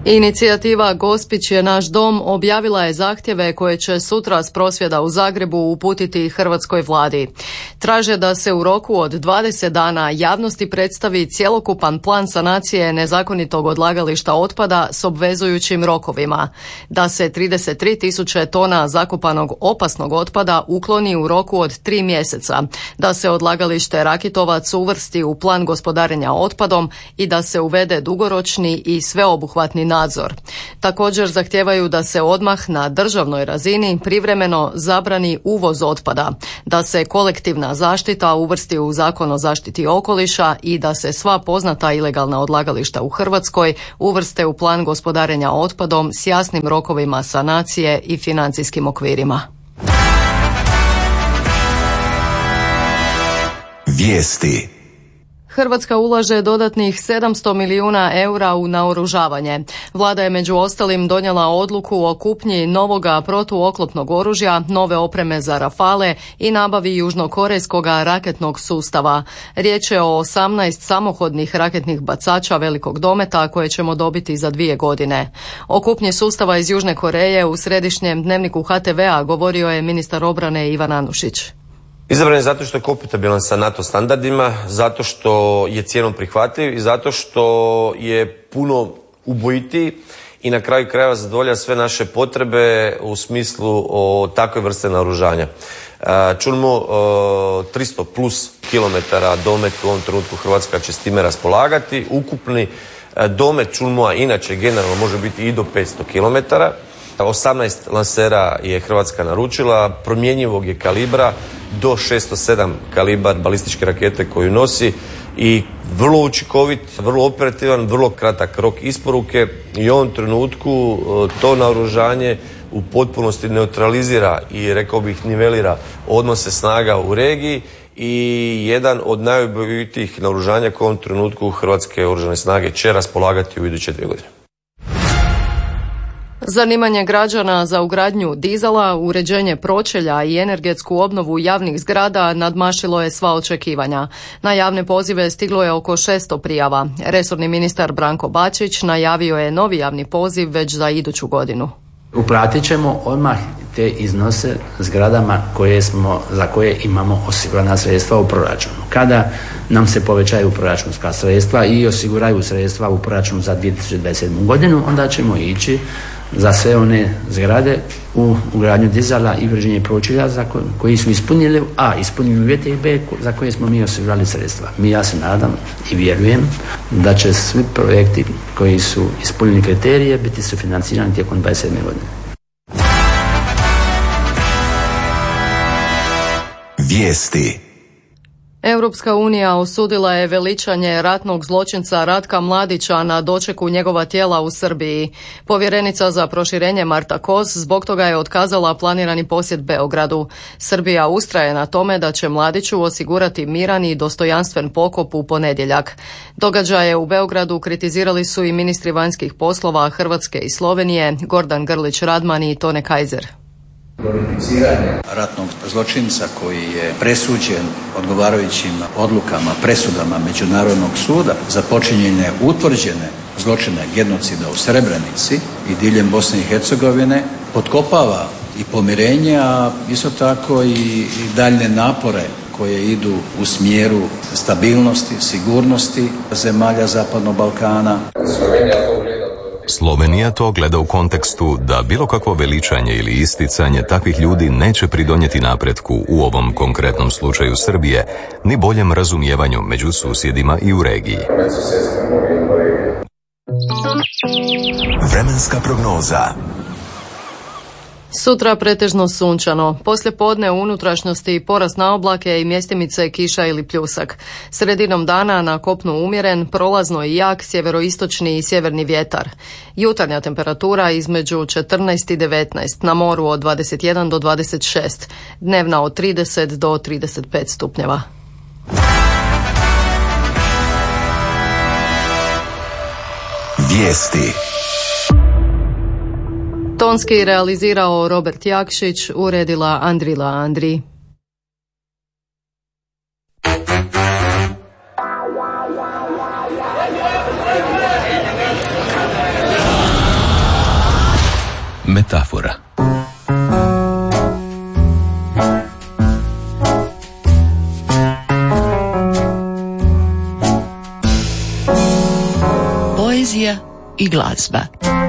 Inicijativa Gospić je naš dom objavila je zahtjeve koje će sutra s prosvjeda u Zagrebu uputiti hrvatskoj vladi. Traže da se u roku od 20 dana javnosti predstavi cjelokupan plan sanacije nezakonitog odlagališta otpada s obvezujućim rokovima, da se 33.000 tona zakopanog opasnog otpada ukloni u roku od 3 mjeseca, da se odlagalište Rakitovac uvrsti u plan gospodarenja otpadom i da se uvede dugoročni i sveobuhvatni nadzor. Također zahtijevaju da se odmah na državnoj razini privremeno zabrani uvoz otpada, da se kolektivna zaštita uvrsti u Zakon o zaštiti okoliša i da se sva poznata ilegalna odlagališta u Hrvatskoj uvrste u plan gospodarenja otpadom s jasnim rokovima sanacije i financijskim okvirima. Vijesti. Hrvatska ulaže dodatnih 700 milijuna eura u naoružavanje. Vlada je među ostalim donijela odluku o kupnji novoga protuoklopnog oružja, nove opreme za Rafale i nabavi južnokorejskog raketnog sustava. Riječ je o 18 samohodnih raketnih bacača velikog dometa koje ćemo dobiti za 2 godine. O kupnji sustava iz Južne Koreje u središnjem dnevniku HTV-a govorio je ministar obrane Ivan Anušić. Izabran je zato što je kompatibilan sa NATO standardima, zato što je cijenom prihvatljiv i zato što je puno ubojitiji i na kraju krajeva zadovolja sve naše potrebe u smislu o takve vrste naoružanja. Čujemo 300 plus kilometara domet u ovom trenutku Hrvatska će s time raspolagati. Ukupni domet Čulmoa inače generalno može biti i do 500 kilometara. 18 lansera je Hrvatska naručila, promjenjivog je kalibra do 607 kalibar balističke rakete koju nosi i vrlo učinkovit, vrlo operativan, vrlo kratak rok isporuke i u ovom trenutku to naoružanje u potpunosti neutralizira i rekao bih nivelira odnose snaga u regiji i jedan od najubojitijih naoružanja koje u ovom trenutku Hrvatske oružane snage će raspolagati u iduće 2 godine. Zanimanje građana za ugradnju dizala, uređenje pročelja i energetsku obnovu javnih zgrada nadmašilo je sva očekivanja. Na javne pozive stiglo je oko 600 prijava. Resorni ministar Branko Bačić najavio je novi javni poziv već za iduću godinu. Uplatit ćemo odmah te iznose zgradama za koje imamo osigurana sredstva u proračunu. Kada nam se povećaju proračunska sredstva i osiguraju sredstva u proračunu za 2027. godinu, onda ćemo ići za sve one zgrade u ugradnju dizala i uređenje pročelja za koji su ispunili uvjete i B za koje smo mi osigurali sredstva. Ja se nadam i vjerujem da će svi projekti koji su ispunili kriterije biti sufinancirani tijekom 2027. godine. Vijesti. Europska unija osudila je veličanje ratnog zločinca Ratka Mladića na dočeku njegova tijela u Srbiji. Povjerenica za proširenje Marta Kos zbog toga je otkazala planirani posjet Beogradu. Srbija ustraje na tome da će Mladiću osigurati miran i dostojanstven pokop u ponedjeljak. Događaje u Beogradu kritizirali su i ministri vanjskih poslova Hrvatske i Slovenije Gordan Grlić Radman i Tone Kajzer. Glorificiranje ratnog zločinca koji je presuđen odgovarajućim odlukama, presudama Međunarodnog suda za počinjenje utvrđene zločine genocida u Srebrenici i diljem Bosne i Hercegovine potkopava i pomirenje, a isto tako i daljne napore koje idu u smjeru stabilnosti, sigurnosti zemalja Zapadnog Balkana. Slovenija to gleda u kontekstu da bilo kakvo veličanje ili isticanje takvih ljudi neće pridonijeti napretku u ovom konkretnom slučaju Srbije, ni boljem razumijevanju među susjedima i u regiji. Vremenska prognoza. Sutra pretežno sunčano, poslijepodne u unutrašnjosti porast na oblake i mjestimice kiša ili pljusak. Sredinom dana na kopnu umjeren, prolazno i jak sjeveroistočni i sjeverni vjetar. Jutarnja temperatura između 14 i 19, na moru od 21 do 26, dnevna od 30 do 35 stupnjeva. Vijesti. Tonski realizirao Robert Jakšić, uredila Andrila Andri. Metafora. Poezija i glazba.